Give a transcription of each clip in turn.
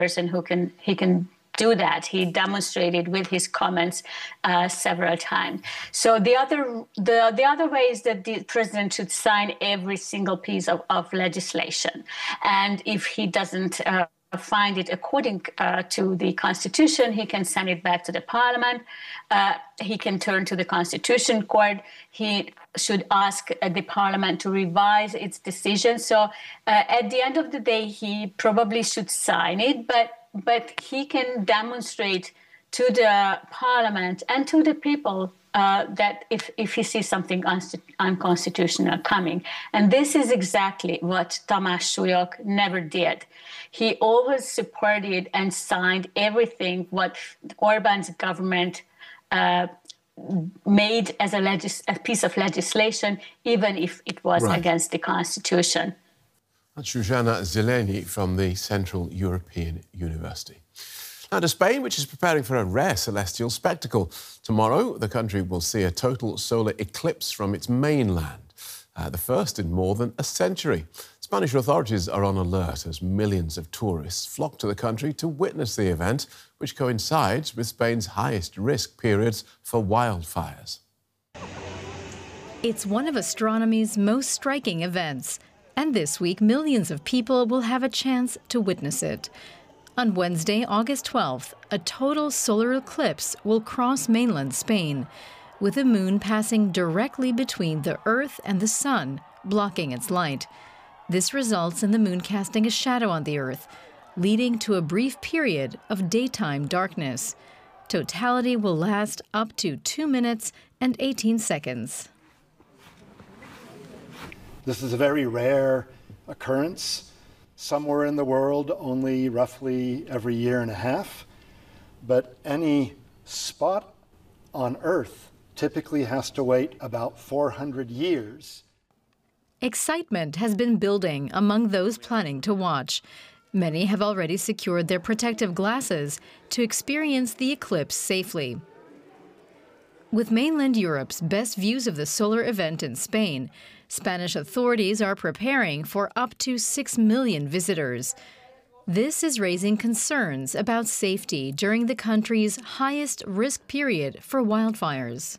person who can do that. He demonstrated with his comments several times. So the other way is that the president should sign every single piece of legislation, and if he doesn't find it according to the Constitution, he can send it back to the Parliament. He can turn to the Constitution Court. He should ask the Parliament to revise its decision. So at the end of the day, he probably should sign it, but he can demonstrate to the Parliament and to the people that if he sees something unconstitutional coming. And this is exactly what Tamás Súlyog never did. He always supported and signed everything what Orbán's government made as a piece of legislation, even if it was against the Constitution. That's Zsuzsanna Zeleny from the Central European University. Now to Spain, which is preparing for a rare celestial spectacle. Tomorrow, the country will see a total solar eclipse from its mainland, the first in more than a century. Spanish authorities are on alert as millions of tourists flock to the country to witness the event, which coincides with Spain's highest risk periods for wildfires. It's one of astronomy's most striking events, and this week millions of people will have a chance to witness it. On Wednesday, August 12th, a total solar eclipse will cross mainland Spain, with the moon passing directly between the Earth and the Sun, blocking its light. This results in the moon casting a shadow on the Earth, leading to a brief period of daytime darkness. Totality will last up to 2 minutes and 18 seconds. This is a very rare occurrence. Somewhere in the world, only roughly every year and a half. But any spot on Earth typically has to wait about 400 years. Excitement has been building among those planning to watch. Many have already secured their protective glasses to experience the eclipse safely. With mainland Europe's best views of the solar event in Spain, Spanish authorities are preparing for up to 6 million visitors. This is raising concerns about safety during the country's highest risk period for wildfires.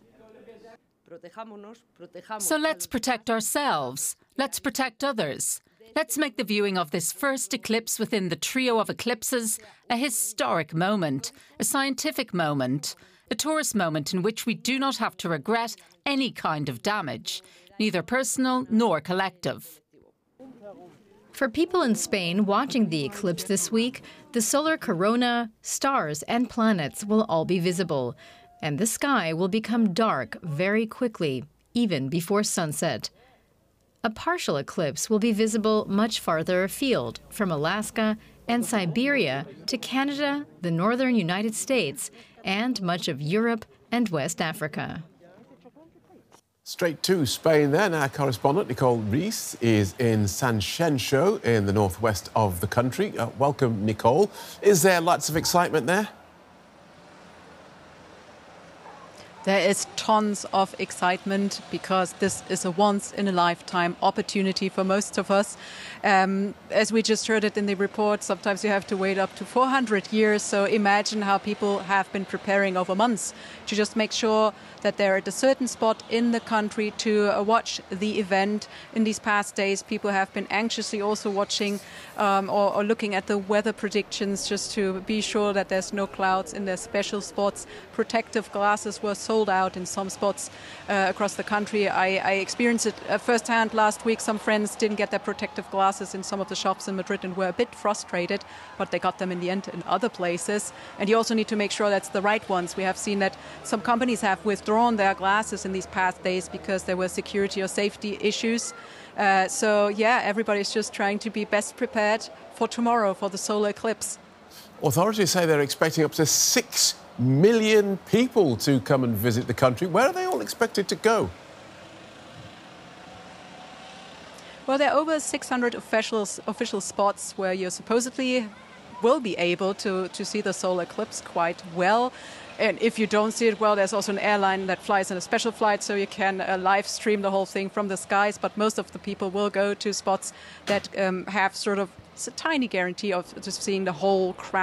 So let's protect ourselves. Let's protect others. Let's make the viewing of this first eclipse within the trio of eclipses a historic moment, a scientific moment, a tourist moment in which we do not have to regret any kind of damage, neither personal nor collective. For people in Spain watching the eclipse this week, the solar corona, stars and planets will all be visible, and the sky will become dark very quickly, even before sunset. A partial eclipse will be visible much farther afield, from Alaska and Siberia to Canada, the northern United States, and much of Europe and West Africa. Straight to Spain then, our correspondent Nicole Rees is in Sanxenxo in the northwest of the country. Welcome, Nicole. Is there lots of excitement there? There is tons of excitement because this is a once-in-a-lifetime opportunity for most of us. As we just heard it in the report, sometimes you have to wait up to 400 years. So imagine how people have been preparing over months to just make sure that they're at a certain spot in the country to watch the event. In these past days, people have been anxiously also watching or looking at the weather predictions just to be sure that there's no clouds in their special spots. Protective glasses were sold out in some spots across the country. I experienced it firsthand last week. Some friends didn't get their protective glasses in some of the shops in Madrid and were a bit frustrated, but they got them in the end in other places. And you also need to make sure that's the right ones. We have seen that some companies have withdrawn their glasses in these past days because there were security or safety issues. So yeah, everybody's just trying to be best prepared for tomorrow, for the solar eclipse. Authorities say they're expecting up to 6 million people to come and visit the country. Where are they all expected to go? Well, there are over 600 official spots where you supposedly will be able to see the solar eclipse quite well. And if you don't see it well, there's also an airline that flies in a special flight, so you can live stream the whole thing from the skies. But most of the people will go to spots that have sort of it's a tiny guarantee of just seeing the whole crowd.